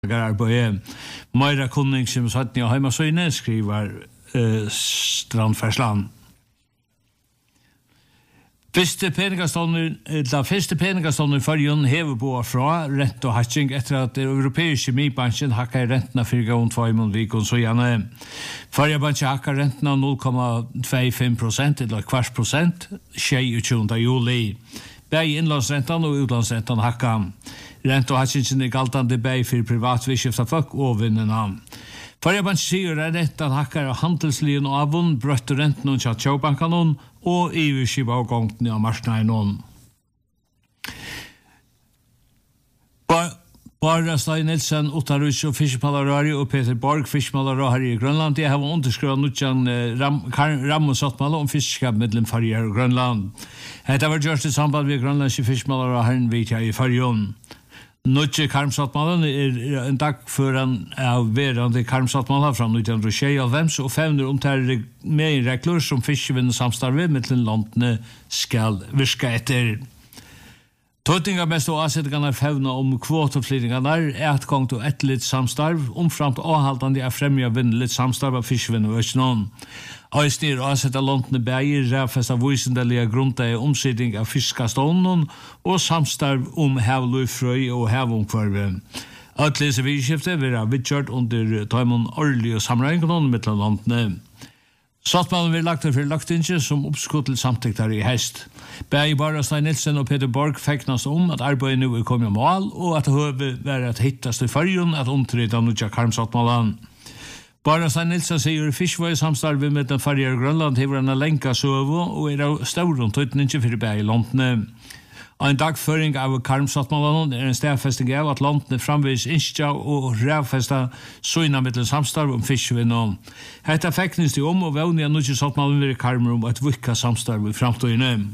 Gararboje. Meira kunning som satt ni hemma så inne skriver Strandfärsland. Første peningastånden i fargen hever på fra rent og hatching etter at det europeiske kjemibanken hakker rentene 4,2 vikon så gjerne. Fargebanken hakker rentene 0,25% eller 0,25%, 22. juli. Begge innlandsrentene og utlandsrentene hakker. Rent og hatchingen galtande begge for privatvirksomhet folk og vinnene. Fargebanken sier at renten hakker handelslien og avund, brøtt og renten og tjatjåbanken og iverskiva og gongten av marsnaden. Bara Stein Nielsen, Ottarus og Fiskemalarari og Peter Borg, Fiskemalarari i Grønland. Jeg har underskrevet nutjan rammesattmål om fiskeskap mellom Farger og Grønland. Hetta var gjort i samband med Grønlandske Fiskemalarari vid jeg i Fargen. Nutje karmsattmålen en dag foran av verande karmsattmålen fra 1926 og fevner omtaler med regler som fiskevinner samstarve mellom landene skal virke etter. Tøytinga mest og avsettingene fevner om kvoteflyttingene et gongt og et litt samstarv, omframt avhaltende av fremja vinnelig samstarv av fiskevinner og økjennom. Øyster avsetta landene bæger rævfesta vysendelige grunnteie omsidning av fiskastånden og samstarv om havløyfrøy og havomkvarve. Øtlese vidskiftet vil ha vidkjørt under tøymon årlige samregningen mellom landene. Sattmannen vil lagt for lagtinge som oppskott til samtikter i hest. Begge Bara Stein Nielsen og Peter Borg feknast om at arbeidet nå er kommet mål og at det høver være at hittast i fargen at omtreda nutja karmsattmålen. Bara Stein Nielsen sier fiskvøy samstarve med den Farger Grønland hever en lenka søvo og av stauron tøytninge for begge landene. En dagføring av karmsattmålen en stedfesting av at landene framvis innskja og rævfesta søyna mittlen samstarv om fiskvinnom. Hetta feknist i og vevnig at nukje sattmålen vil karmer om et vikka samstarv i framtøyne.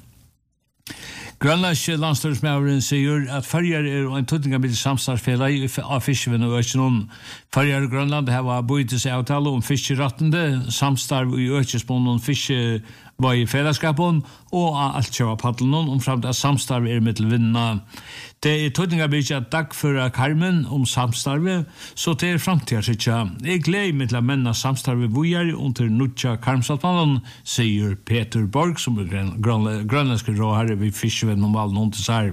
Grønlandske landstørsmæveren sier at Farger en tøytninga mittlen samstarvfelag av fiskvinn og økjennom. Farger og Grønland har bøytis avtale om fiskerattende, samstarv i økjesmånen var i fellesskapen og alt kjøva paddelen omframt at samstarv mittelvinnene. Det tøytningabyrkje at dagføra karmen om samstarve, så det framtidsitja. Jeg gleder meg til at menna samstarve vujar under nutja karmsattmannen, sier Peter Borg, som grønlandske råherre ved fiskevinn om valen til seg.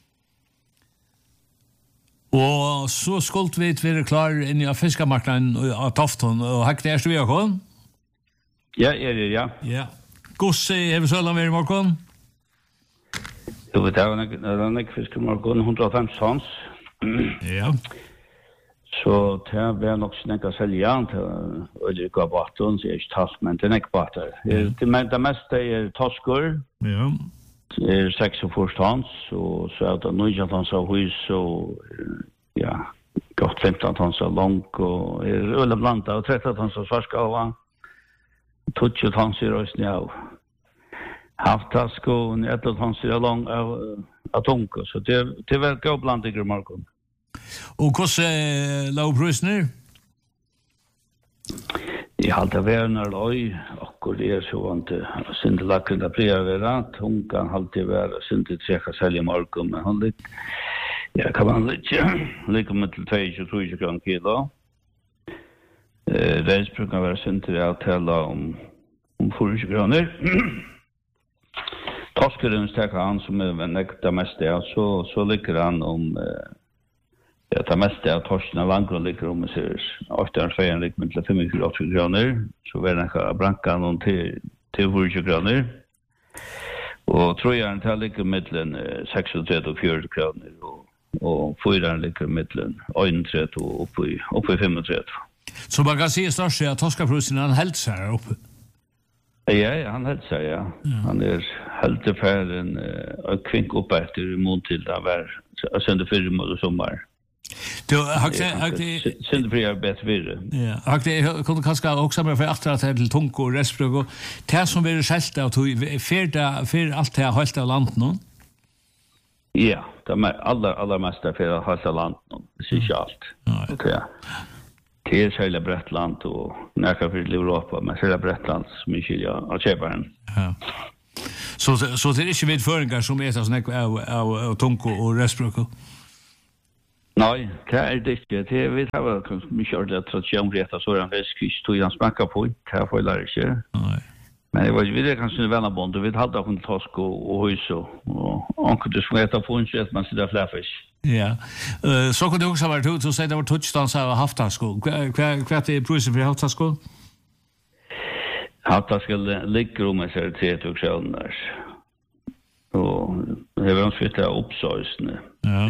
Og så skulle vi være klar inn i fiskamarknaden av Tofton, og hekk det vi har kommet? Ja. Ja. Gosse, har vi sølgen ved i morgen? Jo, det var en fisk i morgen, 150 tons. Ja. Så det var nok snakket å selge til øyne baten, så ikke talt, men det ikke bater. Det meste tosker. Ja. Det 46 tons, og så det 19 tons av hus, og ja, godt 15 tons av lang, og øyne blanda, og 30 tons av svarskava. 20 tons i røysen av havtask og 11 tons i lang av tunke. Så det var gå blant i morgen. Og hvordan lav prøysene? Jeg halte verner løy, akkur det så vant sinte lakken da prier vera. Tunkan halte være sinte trekka selv i morgen, men han litt, ja, kan man litt, like med til 22 kroner kilo. Reisbruken var sinte avtale om 40 kroner. Torskeren stekker han som det meste av, så ligger han om det meste av torsken av Langgrunn ligger om 8,2 ligger med 85 kroner, så vil han branka noen til 40 kroner. Og trojeren til ligger med 36 og 40 kroner, og fyreren ligger med 31 og oppi 35. Så man kan si størst at torskaprusen han helt seg her oppe? Ja, han helt seg, ja. Han helt til ferden og kvink oppe etter imot til det var søndag 4 måneder sommer. Du hakte søndag 4 er bedre 4. Ja, hakte kunne kanskje også med for at til tung og restbruk og det som vil skjelte av for alt det helt av landet nå? Ja, det aller meste for helt av landet nå. Det er ikke alt. Okay. Det er særlig Brettland og nærkere for Europa, men særlig Brettland som ikke av kjøperen. Ja. Så det er ikke vidføringer som er sånn av tung og restbruk? Nej, det inte. Det vi har mycket ordentligt tradition rätta så en fisk tog han smaka på. Det får lära sig. Nej. Men det var ju det kanske vännerbond. Vi hade också en torsk och hus och onkel du skulle äta på en kött man sitter fläfisk. Ja. Så kunde du också vara ut och säga det var touchdowns av haftasko. Vad är priset för haftasko? Haftasko ligger med sig 30 kronor. Och det var en flytta uppsöjsne. Ja.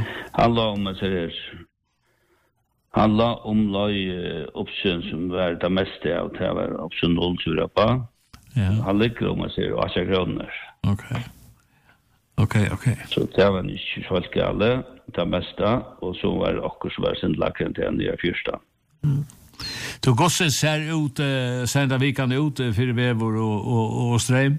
Handla om option som var det mesta av det var option 0 tror på. Ja. Han ligger med sig 8 kronor. Okej. Så det var inte folk alle, det mesta, och så var det också var sin lacken till en nya fyrsta. Du gosse ser ut, sända vikande ut för vävor och ström.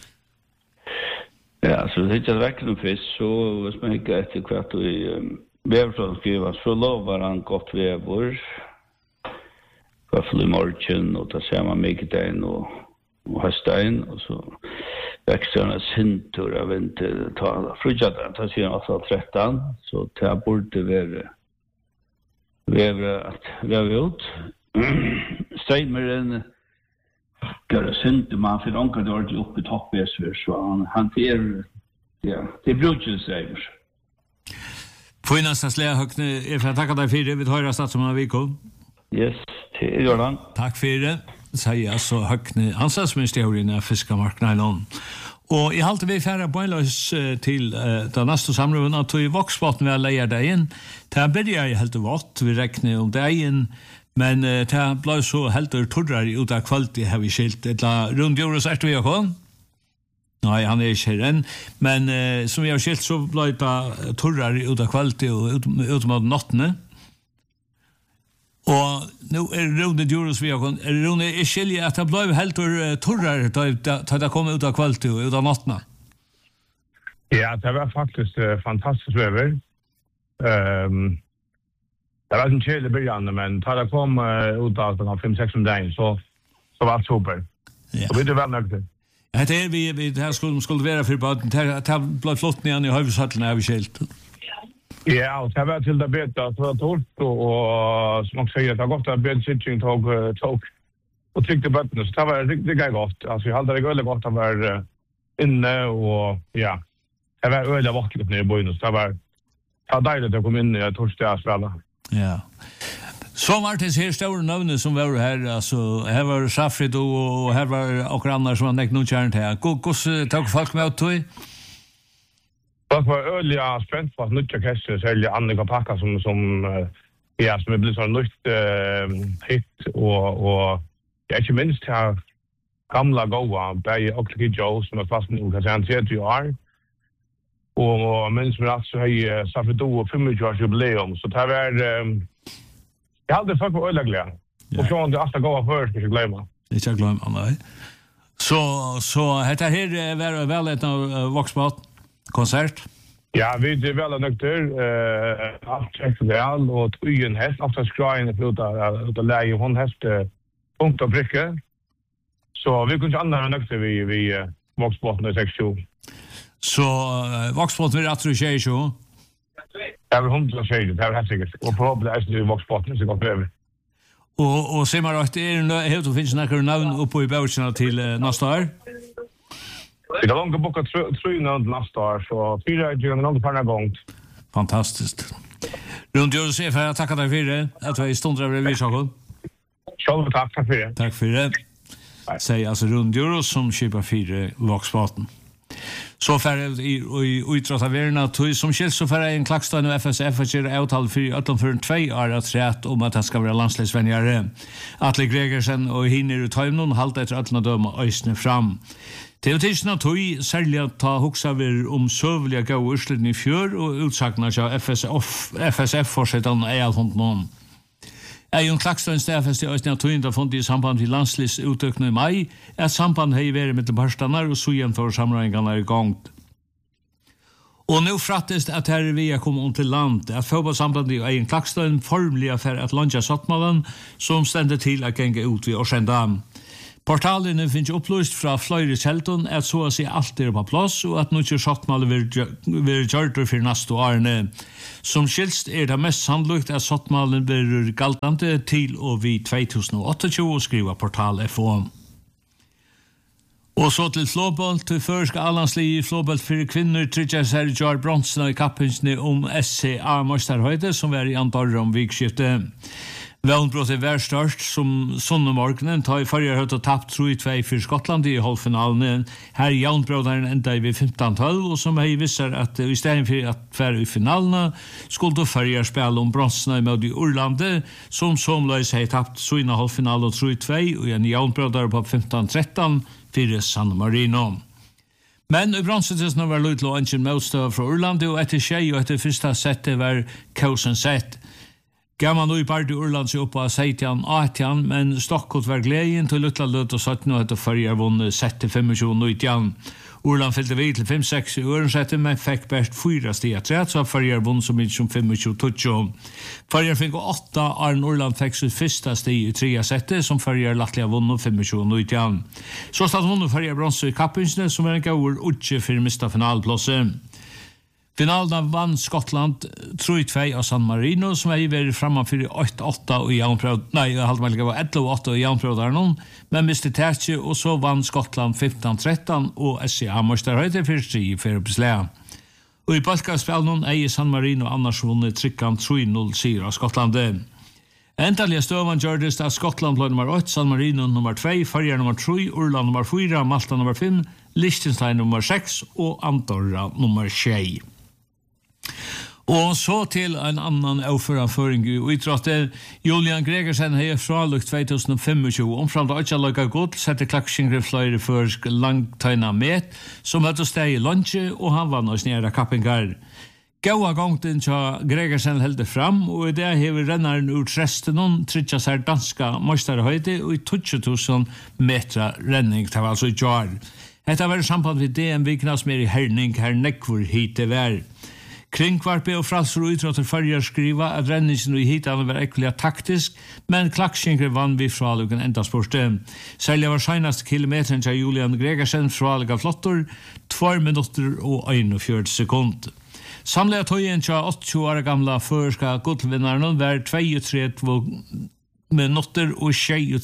Ja, så det är verkligen fisk, så smäcker efter kvart och i vävfrån skrivas, så lovar han gott vävor. Kvarfall i morgon, och då ser man mycket in och höstegn, och så växterna sintur av inte ta frutjadaren, ta sig alltså 13, så det borde vara att väva ut. Strejmeren gör sintur, man får ånka dåligt upp i toppesver, så han det brukselstrejmer. Finnas släga högne, för att tacka dig för det, vi tar stat som en vecka. Yes, till Jordan. Tack för det. Säger så högne anslagsministerien av fiskamarknaden. Och i halte vi färra bøyløs til den neste samrøven at i voksbåten vi leier deg inn. Det blir jeg helt vått, vi rekner om dagen, men det ble så helt torrere ut av kvalitet har vi skilt. Rund Joros vi også? Nei, han ikke her enn. Men som vi har skilt så ble det torrere ut av kvalitet og ut mot nattene. Og nu Rune Djuros vi har Rune skilje at det blev helt torrare da det kom ut av kvalitet og ut av nattene. Ja, det var faktisk fantastisk väder. Det var en kjell i början, men da det kom ut av 5-6 dagen så var det super. Ja. Så vi er vel nøgte. Ja, det vi det här skulle vara för bara det blev flott igen i huvudsallen har vi skilt. Ja, och det var till det bättre så torrt och som också säger att det har gått att bättre sitting tog och tryckte button så det var riktigt gott. Alltså jag hade det väldigt gott att vara inne och ja. Det var öliga vackert nere i byn så det var dejligt att komma in i torsdagsspela. Ja. Så var det här stora navnet som var här, alltså här var Safrid och här var och andra som var nog kärnt här. Hur tog folk med till? Det var öliga spänt för att nyttja käster sälja Annika Packa som är blivit så nytt hit och jag inte minst här gamla goa Berge och Joe som är fast nu kan säga 30 år. Och minns med att så har Safrid och 25 jubileum så det var jag hade folk var öliga. Och så det alla goa för ska jag glömma. Det jag glömma nej. Så heter här var väl ett av Voxbot konsert. Ja, vi är väl nöjda. Allt checkar det all och tøyen häst efter skrägen utav läge hon häst punkt och bricka. Så vi kunde andra nöjda vi Voxbotten i 60. Så Voxbotten vill att du säger så. Ja, vi hundra säger det här säkert. Och förhoppningsvis är det Voxbotten så går över. Och ser man att det är helt och finns några namn uppe i börsen till nästa år. Det är långt att boka 3 namn nästa år så 4 är ju någon par gång. Fantastiskt. Rund Josef, jag tackar dig för det. Att vi stundar över revision. Själv tack för det. Tack för det. Säg alltså Rund Josef som köper 4 Voxbotten. Så för i utrata värna som skilt så för en klackstad och FSF har gjort avtal för 2 år att rätt om att det ska vara landslagsvänjare. Atle Gregersen och hinner ut tajmnon halta efter alla döma ösne fram. Det är tisna tog särskilt att ta huxaver om sövliga gå ursluten i fjör och utsakna av FSF fortsättan är allt hont någon. En klackstad stafest i ösne tog har funnit i samband med landslagsutøkning i maj att samband har varit med parstanar och så jämför sammanhangarna i gång. Och nu frattes att här vi kommer om till land att fotbollssambandet i en klackstad formliga för att launcha Sottmalan som ständer till att gänga ut vid Årsändan. Portalen finns upplyst fra fløyre kjelton at så å si alt på plass og at nødvendig sottmål vil gjøre for neste årene. Som skilst det mest sannolikt at sottmålen blir galtande til og vi 2028 skriver portal FO. Og så til flåbolt, til førske allandslige flåbolt for kvinner trykker seg Jar Bronsen i kappinsene SCA Møsterhøyde som var i Andorra om vikskiftet. Vånbrottet var størst som sonnemorgenen, ta i forrige høyt og tapt 3-2 for Skottland i halvfinalen. Her Jaunbroderen enda i 15-12, og som jeg visser at i stedet for at være i finalene, skulle forrige spille om bronsene i møte i Urlande, som somløs har tapt sine halvfinale 3-2, og en Jaunbroder på 15-13 for San Marino. Men i bronsetesen var Lutlo Anchen motstøv fra Urlande, og etter tjej og etter første settet var Kausen sett. Gav man nu i part i Urland seg opp av 17-18, men Stockholm var gleden til Lutla Lut og 17 og etter førje vunnet 7-25-19. Urland fyllte vi til 5-6 i Ørensettet, men fikk bært 4 stiger 3, så førje vunnet så mye som 25-20. Førje fikk 8, Arne Urland fikk sitt første stig i 3 settet, som førje lattelig vunnet 25-19. Så stod vunnet førje bronse i kappinsene, som var en gavur utje for mista finalplåset. Finalen vann Skottland 3-2 av San Marino, som vært framme for 8-8 i Jaunprød, halvmelget var 11-8 i Jaunprøderen, men mistet tætje, og så vann Skottland 15-13 og SCA Møsterhøyde for 3 for Beslea. Og i Balkarspillen San Marino annars vunnet trykkan 3-0 sier av Skottland. Endelig støvann gjørdes at Skottland ble nummer 8, San Marino nummer 2, Farja nummer 3, Urland nummer 4, Malta nummer 5, Liechtenstein nummer 6 og Andorra nummer 6. Og så til en annan avføranføring i idrottet. Julian Gregersen har fralukt 2025 omframt og ikke lukket godt, setter klakkskingre fløyre for langtøyna met, som hadde steg i lunsje, og han vann oss nere kappingar. Gaua gongten tja Gregersen heldet fram, og i det hever rennaren ur tresten trytja seg danska møsterhøyde og i 20.000 meter renning, det var altså i jar. Dette var samband ved DM-vikna som i herning, her nekvur hit det var. Kringkvarpe og fralser og idrotter førjer skriva at renningen i hitan var ekkelig taktisk, men klakkskinkre vann vi fralukken enda sporte. Særlig var senast kilometeren til Julian Gregersen fralukka flottor, 2 minutter og 41 sekund. Samlega tøyen til 80 år gamla førska gullvinnaren var 32 minutter og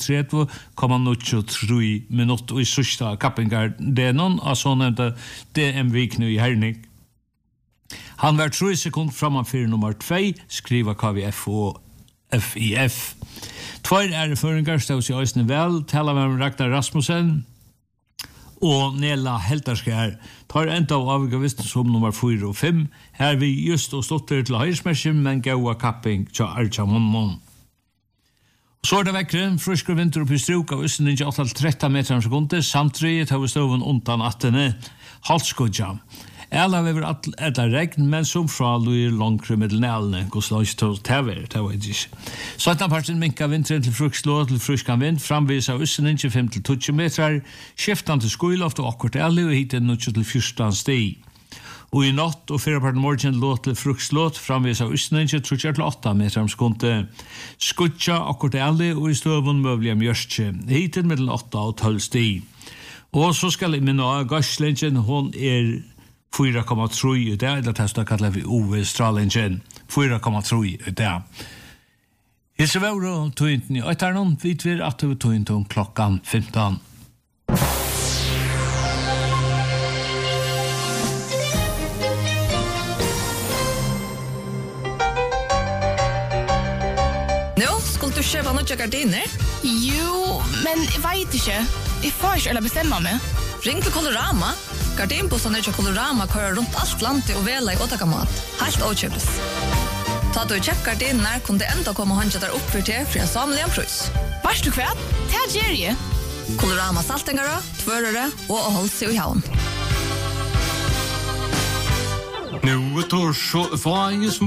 33,03 minutter og i sørsta kappingar denon av så nevnte DM-vikne i herning. Han var 3 sekund framfor nummer 2, skriver KVF og FIF. 2 føringar stod seg Øystein vel, taler med Ragnar Rasmussen og Nela Heltarskjær. Tar enda av avgavist som nummer 4 og 5. Her vi just og stått til høyresmersen, men gaua kapping til Arja Monmon. Så det vekkere, frisk og vinter opp i struk av Østen ikke 8-13 meter om sekundet, samtidig tar vi støven undan 18. Halskodja. Alla vever alla regn, men som fra luir langre middelnælene, gos langt til tever, det var ikke. Så etter parten minka vinteren til frukslå til fruskan vind, framvis av Østen ikke 5-20 meter, skiftan til skuiloft og akkord alle, og hiten 0-14 stig. Og i natt og fyrirparten morgen låt til frukslåt, framvis av Østen ikke 3-8 meter om sekundet. Skutja akkord alle, og i støvun møvlig mjørstje, hiten mellom 8 og 12 stig. Og så skal jeg minne av Gaslingen, hon 4,3 i det, eller testet kallet vi OV-stralingen, 4,3 i det. Hilse vår og tøynten i Øytarnon, vidtver at det var tøynten klokkan 15. Nå, skulle du kjøpe noen gardiner? Jo, men jeg vet ikke. Jeg får ikke eller bestemme meg. Ring til Colorama. Gardinbussene til Colorama kører rundt alt landet og vela i åtakamat. Helt åkjøpes. Ta du kjekk gardiner, kunne det enda komme håndja der opp for til for en samlig en prøys. Vars du kvært? Det er Jerry. Colorama saltingere, tvørere og å holde seg i havn. Nu är torsdag,